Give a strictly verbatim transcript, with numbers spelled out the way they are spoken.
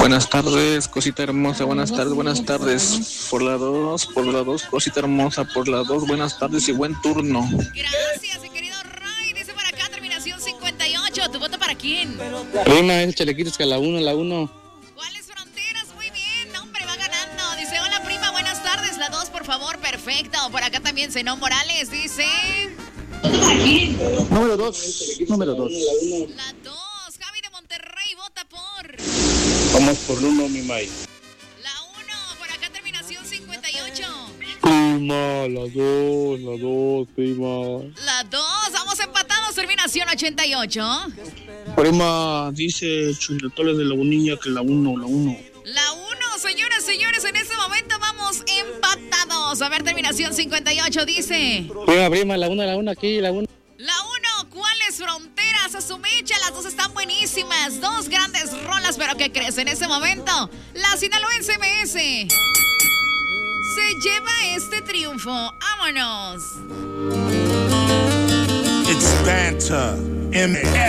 Buenas tardes, cosita hermosa, buenas tardes, buenas tardes. Por la dos, por la dos, cosita hermosa, por la dos, buenas tardes y buen turno. Gracias, mi querido Ray. Dice por acá, terminación cincuenta y ocho. ¿Tu voto para quién? Prima, ese chalequitos que a la uno, la uno. ¿Cuáles fronteras? Muy bien, hombre, va ganando. Dice, hola prima, buenas tardes. La dos, por favor, perfecto. Por acá también Zenón Morales dice... Número dos, número dos. La dos, Javi de Monterrey vota por... Vamos por uno, mi May. La uno, por acá terminación cincuenta y ocho. Prima, la dos, la dos, prima. La dos, vamos empatados, terminación ochenta y ocho. Prima, dice Chulotoles de la Unilla que la uno, la uno. La uno, señoras, señores, en este momento vamos empatados. A ver, terminación cincuenta y ocho dice... Prima, prima, la una, la una aquí, la una. La uno, ¿cuáles fronteras? A su mecha, las dos están buenísimas. Dos grandes rolas, pero ¿qué crees? En este momento, la sinaloense M S se lleva este triunfo. ¡Vámonos! It's Fanta M S